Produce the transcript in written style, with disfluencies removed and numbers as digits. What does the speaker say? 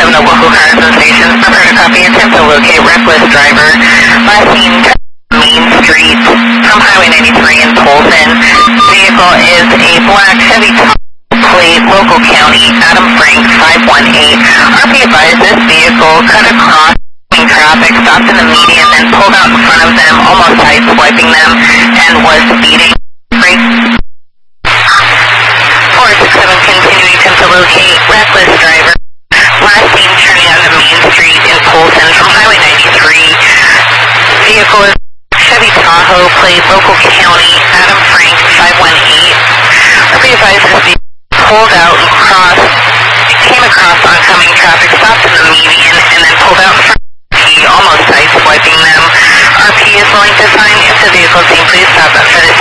of local cars and stations. Prepare to copy. Attempt to locate reckless driver. Last seen Main Street from Highway 93 in Polson. Vehicle is a black Chevy plate, local county, Adam Frank 518. RP advised this vehicle cut across traffic, stopped in the median, then pulled out in front of them, almost sideswiping them, and was speeding. 467 continuing attempt to locate reckless driver. Last seen turning onto Main Street in Polson from Highway 93. Vehicle is Chevy Tahoe, plate, local county, Adam Frank 518. RP advised this vehicle pulled out and came across oncoming traffic, stopped in the median, and then pulled out in front. Almost sideswiping them. RP is willing to sign. If the vehicle is seen, please stop at